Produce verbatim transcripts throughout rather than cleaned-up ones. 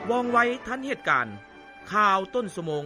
ว่องไวทันเหตุการณ์ข่าวต้นชั่วโมง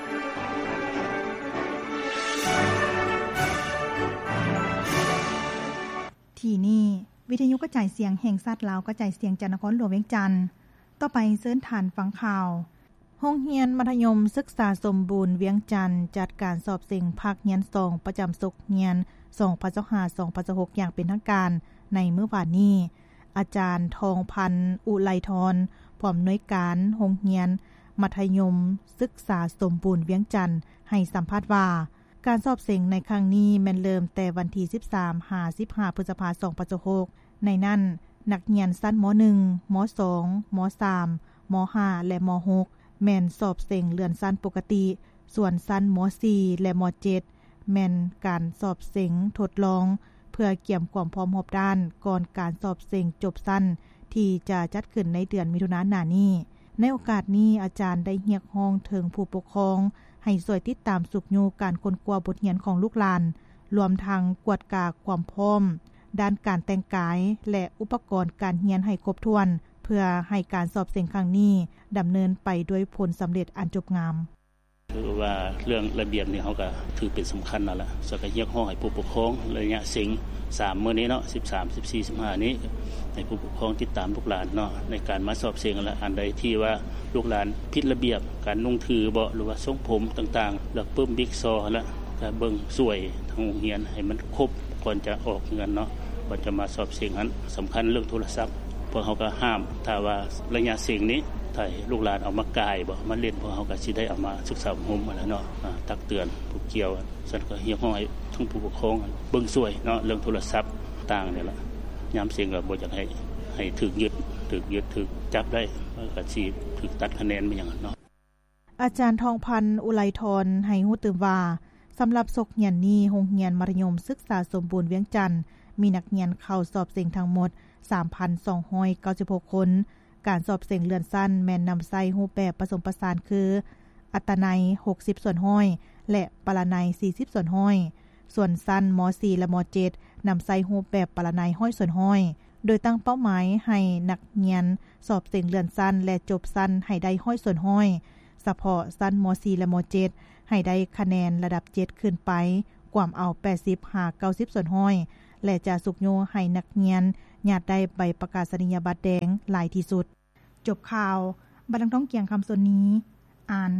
ที่นี่วิทยุกระจายเสียงแห่งชาติลาวกระจายเสียงจากนครหลวงเวียงจันทน์ต่อไปเชิญท่านฟังข่าวโรงเรียนมัธยมศึกษาสมบูรณ์เวียงจันทน์จัดการสอบเสิ่งภาคเรียนสองประจำศุกร์เรียนสองพันยี่สิบห้า สองพันยี่สิบหกอย่างเป็นทางการในมื้อวานนี้อาจารย์ทองพันธ์อุไลธรผู้อำนวยการโรงเรียนมัธยมศึกษาสมบูรณ์เวียงจันทน์ให้สัมภาษณ์ว่าการสอบเสิ่งในครั้งนี้แม่นเริ่มแต่วันที่สิบสาม ถึงสิบห้าพฤษภาคมสองพันยี่สิบหกในนั้นนักเรียนชั้นม.หนึ่ง ม.สอง ม.สาม ม.ห้า และม.หกแม่นสอบเสิ่งเลื่อนชั้นปกติส่วนชั้นม.สี่ และม.เจ็ดแม่นการสอบเสิ่งทดลองเพื่อเกี่ยมความพร้อมรอบด้านก่อนการสอบเสิ่งจบชั้นที่จะจัดขึ้นในเดือนมิถุนายนนี้ในโอกาสนี้อาจารย์ได้เรียกร้องถึงผู้ปกครองให้ช่วยติดตามสุขอยู่การค้นคว้าบทเรียนของลูกหลานรวมทั้งกวดกาความพร้อมด้านการแต่งกายและอุปกรณ์การเรียนให้ครบถ้วนเพื่อให้การสอบเสิ่งครั้งนี้ดำเนินไปด้วยผลสำเร็จอันจบงามคือว่าเรื่องระเบียบนี่เฮาก็ถือเป็นสำคัญนั่นล่ะสักเรียกร้องให้ผู้ปกครองระยะสิ่งสามมื้อนี้เนาะสิบสาม สิบสี่ สิบห้านี้ให้ผู้ปกครองติดตามลูกหลานเนาะในการมาสอบเสิ่งและอันใดที่ว่าลูกหลานผิดระเบียบการนุ่งถือบ่หรือว่าทรงผมต่างๆแล้วปึ้มบิ๊กซอแล้วก็เบิ่งสวยทางโรงเรียนให้มันครบก่อนจะออกเงินเนาะก่อนจะมาสอบเสิ่งนั้นสำคัญเรื่องโทรศัพท์พวกเฮาก็ห้ามถ้าว่าระยะสิ่งนี้ถ้าลูกหลานเอามากายบ่มาเล่นพวกเฮาก็สิได้เอามาศึกษาห่มมาแล้วเนาะตักเตือนผู้เกี่ยวซั่นก็เรียกร้องให้ทั้งผู้ปกครองเบิ่งสวยเนาะเรื่องโทรศัพท์ต่างนี่ล่ะยามเสิ่งก็บ่อยากให้ให้ถูกยึดถูกยึดถูกจับได้ก็สิถูกตัดคะแนนไปอย่างนั้นเนาะอาจารย์ทองพันธ์อุไลธรให้ฮู้ตื่นว่าสำหรับศุกร์เรียนนี้โรงเรียนมัธยมศึกษาสมบูรณ์เวียงจันทน์มีนักเรียนเข้าสอบเสิ่งทั้งหมด สามพันสองร้อยเก้าสิบหก คนการสอบเสิ่งเลื่อนชั้นแม่นนำใส่รูปแบบผสมผสานคืออัตนัยหกสิบส่วนห้อยและปรนัยสี่สิบส่วนห้อยส่วนชั้นม.สี่ และม.เจ็ดนำใส่รูปแบบปรนัยห้อยส่วนห้อยโดยตั้งเป้าหมายให้นักเรียนสอบเสิ่งเลื่อนชั้นและจบชั้นให้ได้ห้อยส่วนห้อยเฉพาะชั้นม.สี่ และม.เจ็ดให้ได้คะแนนระดับเจ็ดขึ้นไปกว่าเอาแปดสิบหาเก้าสิบส่วนห้อยและจะสุกโยให้นักเรียนญาติได้ใบประกาศนียบัตรแดงหลายที่สุดจบข่าวบันทึกท้องเกียงคำส่วนนี้อ่าน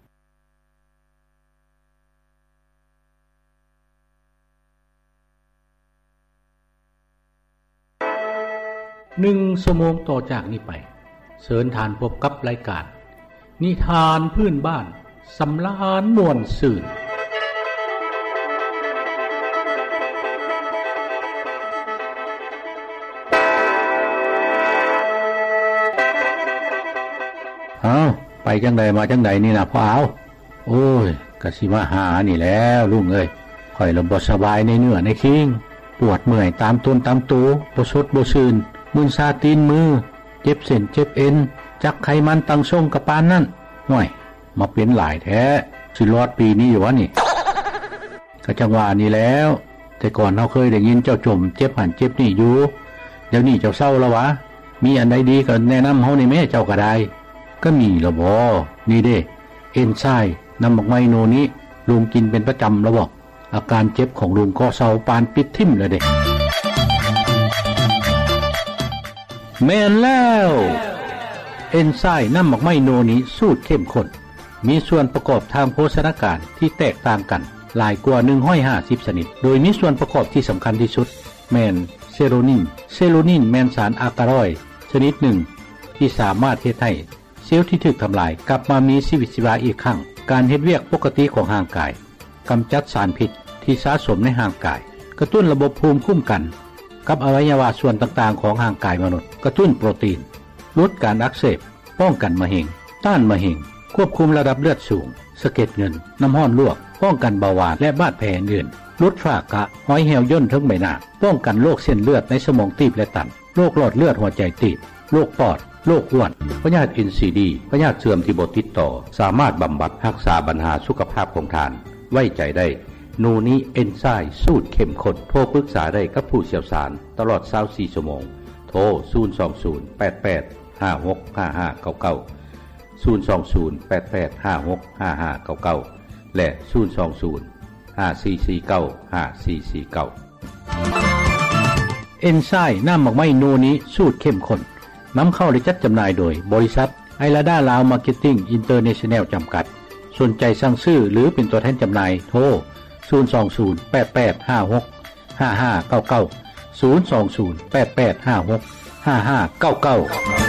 หนึ่งชั่วโมงต่อจากนี้ไปเชิญทานพบกับรายการนิทานพื้นบ้านสำราญม่วนซื่นอ้าวไปจังใดมาจังใดนี่นะพ่อเอาโอ้ยกะสิมาหานี่แล้วลุงเอ้ยข่อยละบ่สบายในเนื้อในคิงปวดเมื่อยตามต้นตามตัวบ่สดบ่ชื่นมึนซาตีนมือเจ็บเส้นเจ็บเอ็นจักไขมันตั้งทรงกะปานนั่นห่วยมาเป็นหลายแท้สิรอดปีนี้อยู่วะนี่ก็จังว่านี่แล้วแต่ก่อนเฮาเคยได้ยินเจ้าจมเจ็บหันเจ็บนี่อยู่เดี๋ยวนี้เจ้าเศร้าแล้ววะมีอันใดดีก็แนะนำเฮานี่แม่เจ้าก็ได้ก็มีละบ่นี่เด้เอนไซม์นำบักไม้โนนี้ลุงกินเป็นประจำแล้วบ่อาการเจ็บของลุงก็เซาปานปิดทิ่มเลยเด้แม่นแล้วเอนไซม์นำบักไม้โนนี้สูตรเข้มข้นมีส่วนประกอบทางโภชนาการที่แตกต่างกันหลายกว่าหนึ่งร้อยห้าสิบชนิดโดยมีส่วนประกอบที่สำคัญที่สุดแม่นเซโรนินเซโรนินแม่นสารอะการอยด์ชนิดหนึ่งที่สามารถเฮ็ดให้เซลล์ที่ถูกทำลายกลับมามีชีวิตชีวาอีกครั้งการเฮ็ดเวียกปกติของร่างกายกำจัดสารพิษที่สะสมในร่างกายกระตุ้นระบบภูมิคุ้มกันกับอวัยวะส่วนต่างๆของร่างกายมนุษย์กระตุ้นโปรตีนลดการอักเสบป้องกันมะเร็งต้านมะเร็งควบคุมระดับเลือดสูงสะเก็ดเงินน้ำร้อนลวกป้องกันเบาหวานและบาดแผลอื่นลดฝ้ากระห้อยเหี่ยวย่นทั้งใบหน้าป้องกันโรคเส้นเลือดในสมองตีบและตันโรคหลอดเลือดหัวใจตีบโรคปอดโรคอ้วนพยาธิ เอ็น ซี ดี พยาธิเสื่อมที่บ่ติดต่อสามารถบำบัดรักษาปัญหาสุขภาพของท่านไว้ใจได้โนนี้เอนไซม์สูตรเข้มข้นโทรปรึกษาได้กับผู้เชี่ยวชาญตลอดยี่สิบสี่ชั่วโมงโทรศูนย์ สอง ศูนย์ แปด แปด ห้า หก ห้า ห้า เก้า เก้าศูนย์ สอง ศูนย์ แปด แปด ห้า หก ห้า ห้า เก้า เก้าและศูนย์ สอง ศูนย์ ห้า สี่ สี่ เก้า ห้า สี่ สี่ เก้าเอนไซม์น้ำหมักไม้โนนี้สูตรเข้มข้นนำเข้าและจัดจำหน่ายโดยบริษัทไอลาดาลาวมาร์เก็ตติ้งอินเตอร์เนชั่นแนลจำกัดสนใจสั่งซื้อหรือเป็นตัวแทนจำหน่ายโทรศูนย์ สอง ศูนย์ แปด แปด ห้า หก ห้า ห้า เก้า เก้า ศูนย์ สอง ศูนย์ แปด แปด ห้า หก ห้า ห้า เก้า เก้า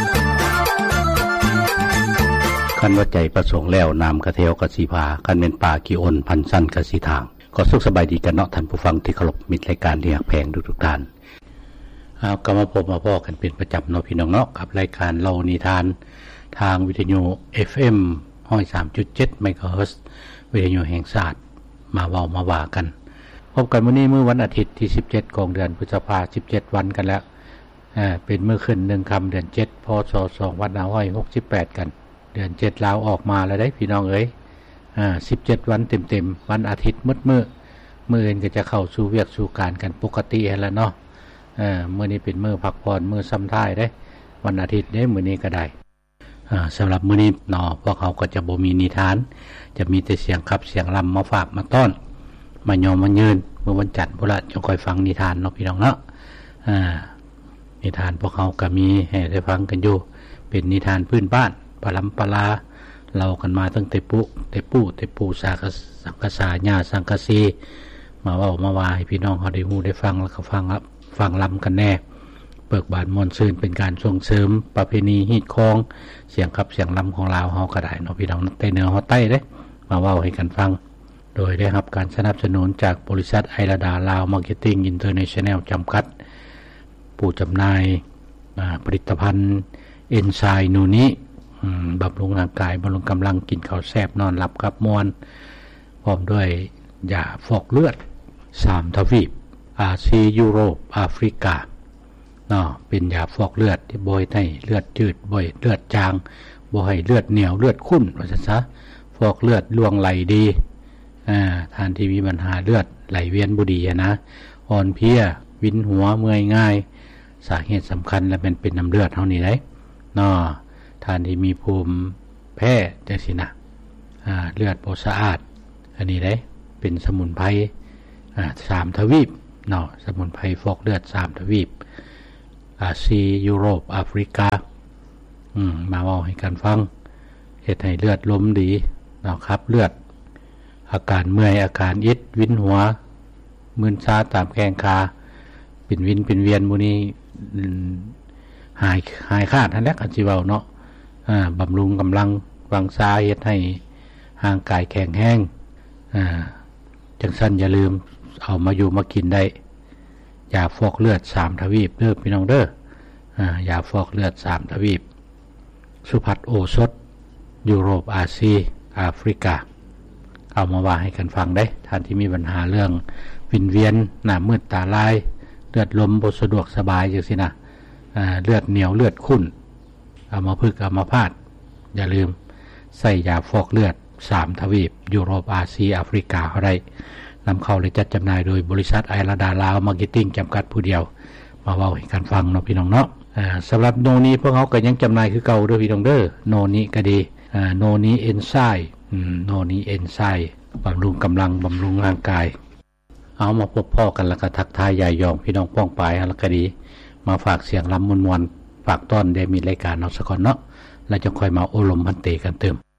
คันว่าใจประสงค์แล้วนามกระเทวกสิภาคันเป็นป่ากิอนพันสั้นกสิทางก็สุขสบายดีกันเนาะท่านผู้ฟังที่เคารพมิตรรายการที่ฮักแพงทุกๆท่านเอากลับมาพบมาพ้อกันเป็นประจำเนาะพี่น้องเนาะกับรายการเล่านิทานทางวิทยุ เอฟ เอ็ม หนึ่งศูนย์สามจุดเจ็ด เมกะเฮิรตซ์วิทยุแห่งชาติมาเว้ามาว่ากันพบกันมื้อนี้มื้อวันอาทิตย์ที่สิบเจ็ดของเดือนพฤษภาคมสิบเจ็ดวันกันแล้วอ่าเป็นมื้อขึ้นหนึ่งค่ำเดือนเจ็ดพศสองพันห้าร้อยหกสิบแปดกันเดือนเจ็ดลาวออกมาแล้วได้พี่น้องเอ้ยอ่าสิบเจ็ดวันเต็มๆวันอาทิตย์มืดมื้อมื้ออื่นก็จะเข้าสู่เวียกสู่การกันปกติแล้วเนาะเอ่อมื้อนี้เป็นมื้อพักผ่อนมื้อซ้ำท้ายเด้วันอาทิตย์เด้มื้อนี้ก็ได้อ่าสำหรับมื้อนี้เนาะพวกเขาก็จะบ่มีนิทานจะมีแต่เสียงขับเสียงรำมาฝากมาต้อนมายอมมายืนเมื่อวันจันทร์พุ่นละจะคอยฟังนิทานเนาะพี่น้องเนาะอ่านิทานพวกเขาก็มีให้ได้ฟังกันอยู่เป็นนิทานพื้นบ้านปลำปลาเล่ากันมาตั้งแต่ปุ๊แต่ปู่แต่ปู่สากสังกษาญาสังกสีมาเว้ามาว่าให้พี่น้องเขาได้ฮู้ได้ฟังแล้วก็ฟังฟังลำกันแน่เปิกบานมนต์ซื่นเป็นการส่งเสริมประเพณีฮีดคองเสียงขับเสียงลำของลาวเฮาก็ได้เนาะพี่น้องใต้เหนือเฮาใต้เด้มาเว้าให้กันฟังโดยได้รับการสนับสนุนจากบริษัทไอลาดาลาวมาร์เก็ตติ้งอินเตอร์เนชั่นแนลจำกัดผู้จำหน่ายผลิตภัณฑ์เอนไซม์นูนี้บำรุงร่างกายบำรุงกำลังกินข้าวแซ่บนอนหลับกับมวลพร้อมด้วยยาฟอกเลือดสามทวีปอาเซียยุโรปแอฟริกาเนาะเป็นยาฟอกเลือดที่บ่ให้เลือดจืดบ่ให้เลือดจางบ่ให้เลือดเหนียวเลือดข้นว่าซั่นซะฟอกเลือดล่วงไหลดีอ่าท่านที่มีปัญหาเลือดไหลเวียนบ่ดีนะอ่อนเพลียวินหัวเมื่อยง่ายสาเหตุสำคัญและเป็นเป็นน้ำเลือดเฮานี่ได้เนาะท่านที่มีภูมิแพ้จังซี่นะอ่าเลือดบ่สะอาดอันนี้ได้เป็นสมุนไพรอ่าสามทวีปเนาะสมุนไพรฟอกเลือดสามทวีปอาเซียยุโรปแอฟริกาอืมมาเว้าให้กันฟังเฮ็ดให้เลือดลมดีเนาะครับเลือดอาการเมื่อยอาการอิดวินหัวมึนชาตามแข้งขาเป็นวินเป็นเวียนหมู่นี้หายหายขาดนั่นแหละอันสิเว้าเนาะอ่าบำรุงกำลังวังษาเฮ็ดให้ร่างกายแข็งแรงอ่าจังซั่นอย่าลืมเอามาอยู่มากินได้ยาฟอกเลือดสามทวีปเด้อพี่น้องเด้ออ่ายาฟอกเลือดสามทวีปสุภัทรโอสถยุโรปอาเซียแอฟริกาเอามาว่าให้กันฟังได้ท่านที่มีปัญหาเรื่องวินเวียนหน้ามืดตาลายเลือดลมบ่สะดวกสบายจังซี่นะอ่าเลือดเหนียวเลือดข้นเอามาพึกเอามาพาดอย่าลืมใส่ยาฟอกเลือดสามทวีปยุโรปอาเซียแอฟริกาเฮาได้นำเข้าและจัดจำหน่ายโดยบริษัทไอลาดาลาวมาร์เก็ตติ้งจำกัดผู้เดียวมาเว้าให้กันฟังเนาะพี่น้องเนาะอ่าสำหรับโนนี้พวกเขาก็ยังจำหน่ายคือเก่าเด้อพี่น้องเด้อโนนี้ก็ดีอ่าโนนี้เอนไซม์อืมโนนี้เอนไซม์บำรุงกำลังบำรุงร่างกายเอามาพบพ่อกันแล้วก็ทักทายยายยองพี่น้องป้องปายแล้วก็ดีมาฝากเสียงลำมวลๆฝากต้อนได้มีรายการเนาะสักก่อนเนาะแล้วจะค่อยมาโอลมพันเตกันเติม